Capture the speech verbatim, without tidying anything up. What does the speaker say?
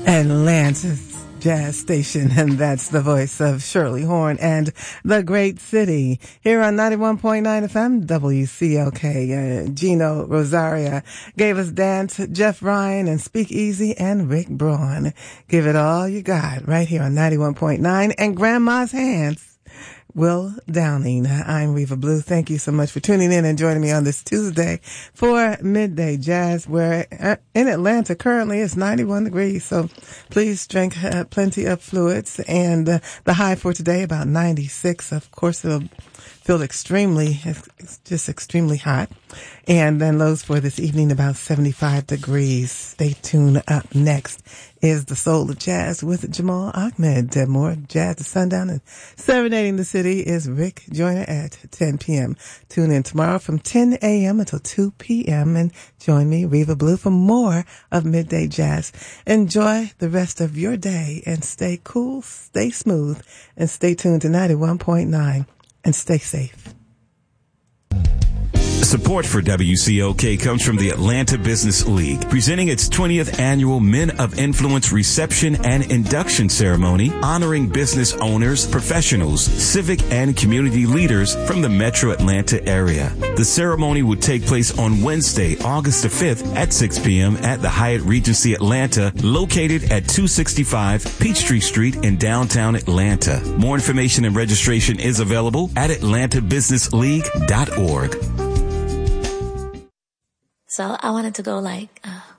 Atlanta's Jazz Station, and that's the voice of Shirley Horn and the Great City here on ninety-one point nine F M W C L K. Uh, Gino Rosaria gave us Dance, Jeff Ryan and Speak Easy, and Rick Braun. Give it all you got right here on ninety-one point nine, and Grandma's Hands, Will Downing. I'm Reva Blue. Thank you so much for tuning in and joining me on this Tuesday for Midday Jazz, where uh, in Atlanta currently it's ninety-one degrees. So please drink uh, plenty of fluids. And uh, the high for today about ninety-six. Of course, it'll feel extremely, it's just extremely hot. And then lows for this evening about seventy-five degrees. Stay tuned. Up next is the Soul of Jazz with Jamal Ahmed. Uh, more jazz to sundown, and serenading the city is Rick Joyner at ten p.m. Tune in tomorrow from ten a.m. until two p.m. and join me, Reva Blue, for more of Midday Jazz. Enjoy the rest of your day and stay cool, stay smooth, and stay tuned to ninety-one point nine, and stay safe. Support for W C L K comes from the Atlanta Business League, presenting its twentieth annual Men of Influence reception and induction ceremony, honoring business owners, professionals, civic and community leaders from the Metro Atlanta area. The ceremony will take place on Wednesday, August the fifth at six p.m. at the Hyatt Regency Atlanta, located at two sixty-five Peachtree Street in downtown Atlanta. More information and registration is available at atlanta business league dot org. So I wanted to go like, uh,